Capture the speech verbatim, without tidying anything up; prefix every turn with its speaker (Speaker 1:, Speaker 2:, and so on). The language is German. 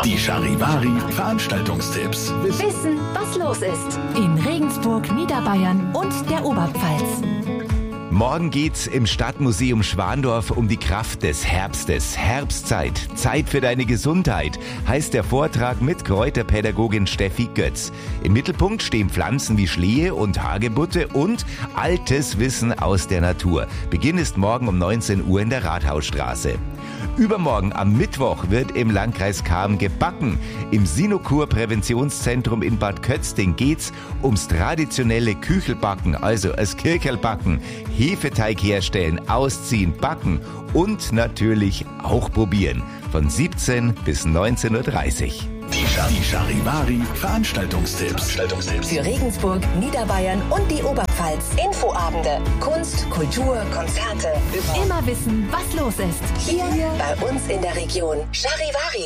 Speaker 1: Die Charivari Veranstaltungstipps.
Speaker 2: Wissen, was los ist. In Regensburg, Niederbayern und der Oberpfalz.
Speaker 3: Morgen geht's im Stadtmuseum Schwandorf um die Kraft des Herbstes. Herbstzeit, Zeit für deine Gesundheit, heißt der Vortrag mit Kräuterpädagogin Steffi Götz. Im Mittelpunkt stehen Pflanzen wie Schlehe und Hagebutte und altes Wissen aus der Natur. Beginn ist morgen um neunzehn Uhr in der Rathausstraße. Übermorgen am Mittwoch wird im Landkreis Cham gebacken. Im Sinokur-Präventionszentrum in Bad Kötzting geht's ums traditionelle Küchelbacken, also das Kircherlbacken, Hefeteig herstellen, ausziehen, backen und natürlich auch probieren. Von siebzehn bis neunzehn Uhr dreißig.
Speaker 1: Die, Char die Charivari Veranstaltungstipps.
Speaker 2: Für Regensburg, Niederbayern und die Oberpfalz. Infoabende, Kunst, Kultur, Konzerte. Immer wissen, was los ist. Hier bei uns in der Region. Charivari.